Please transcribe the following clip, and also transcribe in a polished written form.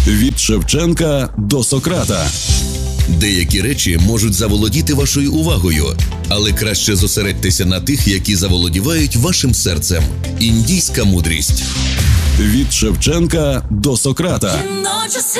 Від Шевченка до Сократа. Деякі речі можуть заволодіти вашою увагою, але краще зосередьтеся на тих, які заволодівають вашим серцем. Індійська мудрість. Від Шевченка до Сократа.